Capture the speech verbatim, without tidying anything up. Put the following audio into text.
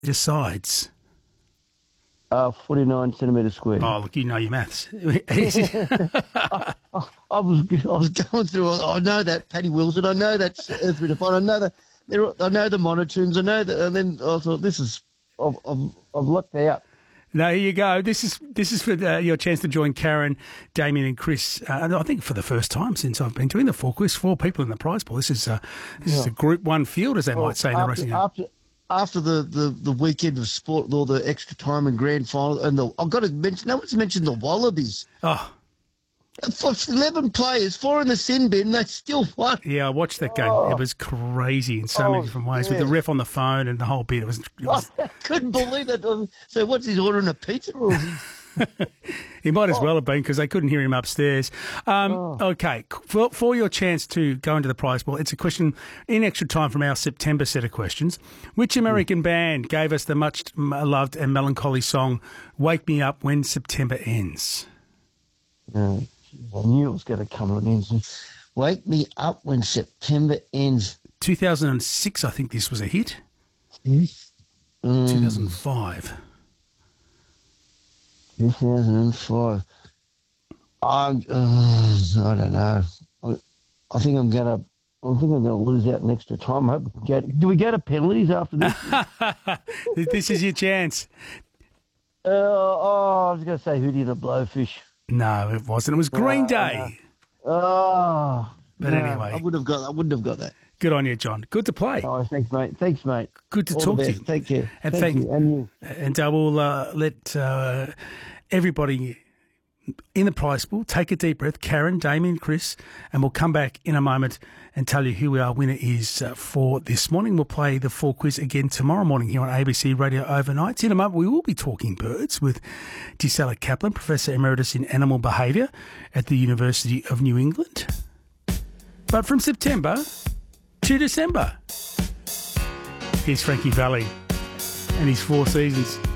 sides? Uh, forty-nine centimetres squared. Oh, look, you know your maths. I, I, I was I was going through. I know that Paddy Wilson. I know that's Earth Redefined. I know that. I know the monotunes. I know that. And then I thought, this is I've I've, I've lucked out. No, here you go. This is this is for uh, your chance to join Karen, Damien, and Chris. Uh, and I think for the first time since I've been doing the four quiz, four people in the prize pool. This is uh, this yeah. is a Group One field, as they well, might say in after, the racing. After after the, the, the weekend of sport, with all the extra time and grand final, and the, I've got to mention. No one's mentioned the Wallabies. Oh. For eleven players, four in the sin bin, they still won. Yeah, I watched that game. Oh. It was crazy in so oh, many different ways, yeah. with the ref on the phone and the whole bit. It was. It was... I couldn't believe that. So, what's he ordering a pizza? Or he might as oh. well have been because they couldn't hear him upstairs. Um, oh. Okay, for, for your chance to go into the prize pool, it's a question in extra time from our September set of questions. Which American mm. band gave us the much loved and melancholy song "Wake Me Up When September Ends"? Mm. I knew it was going to come on. Wake me up when September ends. two thousand six, I think this was a hit. Yes. Um, two thousand five. two thousand five. I, uh, I don't know. I, I think I'm going to. I think I'm going to lose out in extra time. I hope we get, do we go to penalties after this? This is your chance. Uh, oh, I was going to say Hootie the Blowfish. No, it wasn't. It was Green Day. No. Oh, but no, anyway, I would have got. I wouldn't have got that. Good on you, John. Good to play. Oh, thanks, mate. Thanks, mate. Good to All talk the to best. you. Take care. And thank, thank you. And you. And I will uh, let uh, everybody in the prize pool take a deep breath. Karen, Damien, Chris, and we'll come back in a moment and tell you who our winner is uh, for this morning. We'll play the four quiz again tomorrow morning here on A B C Radio Overnights. In a moment, we will be talking birds with Gisela Kaplan, Professor Emeritus in Animal Behaviour at the University of New England. But from September to December, here's Frankie Valli and his Four Seasons.